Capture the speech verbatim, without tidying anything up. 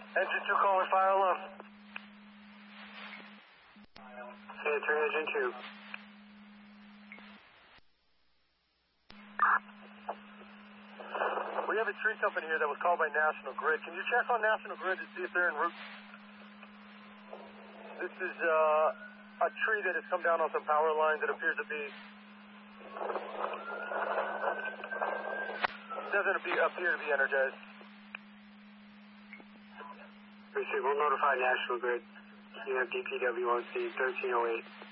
Engine two calling fire alarm. Say three, engine two. We have a tree company here that was called by National Grid. Can you check on National Grid to see if they're en route? This is uh, a tree that has come down on some power lines that appears to be... doesn't appear to be energized. We'll notify National Grid. You have D P W on scene thirteen oh eight.